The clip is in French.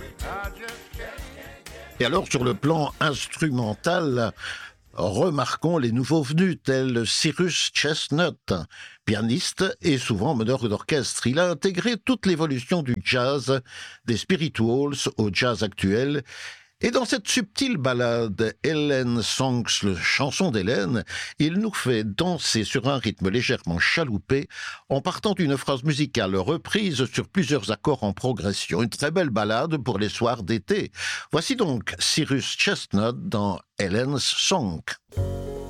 Et alors, sur le plan instrumental, remarquons les nouveaux venus, tels Cyrus Chestnut, pianiste et souvent meneur d'orchestre. Il a intégré toute l'évolution du jazz, des spirituals au jazz actuel. Et dans cette subtile ballade, Hélène Songs, le chanson d'Hélène, il nous fait danser sur un rythme légèrement chaloupé en partant d'une phrase musicale reprise sur plusieurs accords en progression. Une très belle ballade pour les soirs d'été. Voici donc Cyrus Chestnut dans Hélène's Song.